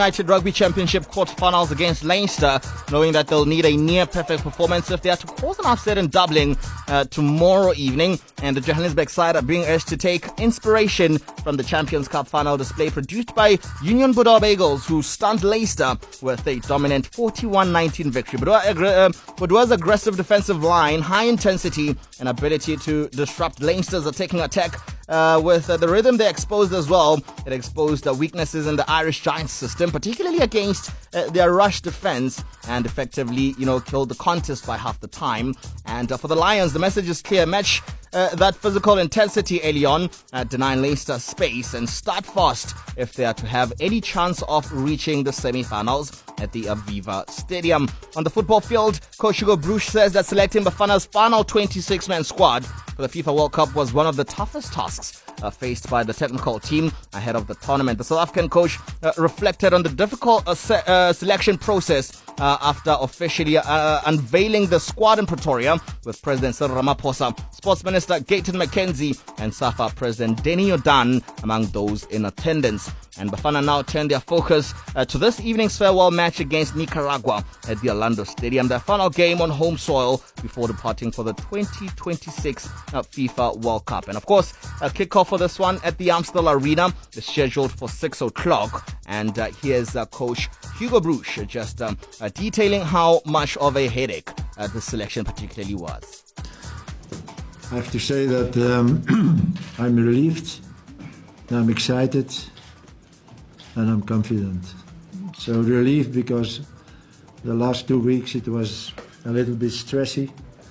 United Rugby Championship quarterfinals against Leinster, knowing that they'll need a near-perfect performance if they are to cause an upset in Dublin tomorrow evening. And the Johannesburg side are being urged to take inspiration from the Champions Cup final display produced by Union Budoba Eagles, who stunned Leicester with a dominant 41-19 victory. Budoba's aggressive defensive line, high intensity, and ability to disrupt Leinster's attacking attack with the rhythm they exposed as well. It exposed the weaknesses in the Irish Giants system, particularly against their rush defense, and effectively, killed the contest by half the time. And for the Lions, the message is clear. Match that physical intensity early on, denying Leicester space, and start fast if they are to have any chance of reaching the semi-finals at the Aviva Stadium. On the football field, Coach Hugo Broos says that selecting Bafana's final 26-man squad for the FIFA World Cup was one of the toughest tasks faced by the technical team ahead of the tournament. The South African coach reflected on the difficult selection process after officially unveiling the squad in Pretoria with President Cyril Ramaphosa, Sports Minister Gayton McKenzie, and SAFA President Denny Jordan among those in attendance. And Bafana now turn their focus to this evening's farewell match against Nicaragua at the Orlando Stadium, their final game on home soil before departing for the 2026 FIFA World Cup. And of course, a kickoff for this one at the Amstel Arena is scheduled for 6 o'clock. And here's Coach Hugo Broos just detailing how much of a headache the selection particularly was. I have to say that I'm relieved, I'm excited, and I'm confident. So relieved because the last 2 weeks it was a little bit stressy.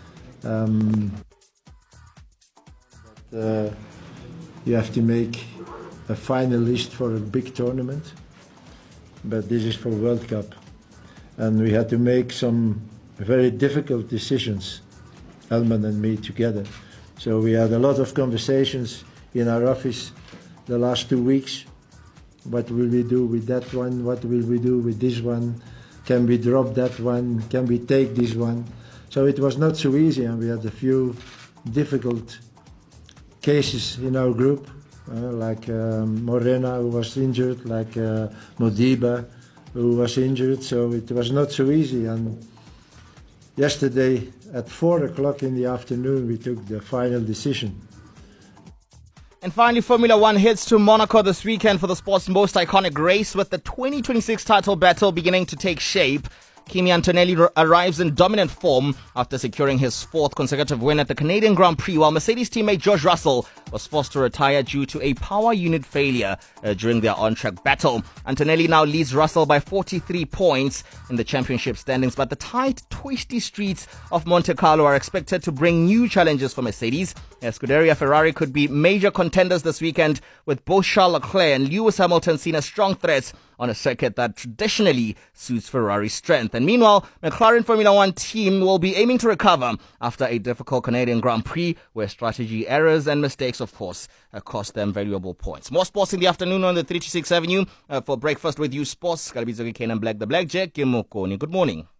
You have to make a final list for a big tournament, but this is for World Cup. And we had to make some very difficult decisions, Helman and me together. So we had a lot of conversations in our office the last 2 weeks. What will we do with that one? What will we do with this one? Can we drop that one? Can we take this one? So it was not so easy, and we had a few difficult cases in our group, like Morena, who was injured, like Modiba, who was injured. So it was not so easy. And yesterday at 4 o'clock in the afternoon, we took the final decision. And finally, Formula One heads to Monaco this weekend for the sport's most iconic race, with the 2026 title battle beginning to take shape. Kimi Antonelli arrives in dominant form after securing his fourth consecutive win at the Canadian Grand Prix, while Mercedes teammate George Russell was forced to retire due to a power unit failure during their on-track battle. Antonelli now leads Russell by 43 points in the championship standings, but the tight, twisty streets of Monte Carlo are expected to bring new challenges for Mercedes. Scuderia Ferrari could be major contenders this weekend, with both Charles Leclerc and Lewis Hamilton seen as strong threats on a circuit that traditionally suits Ferrari's strength. And meanwhile, McLaren Formula One team will be aiming to recover after a difficult Canadian Grand Prix, where strategy errors and mistakes, of course, cost them valuable points. More sports in the afternoon on the 326 Avenue. For Breakfast with You Sports, Kalabizo Kane and Black the Blackjack. Good morning.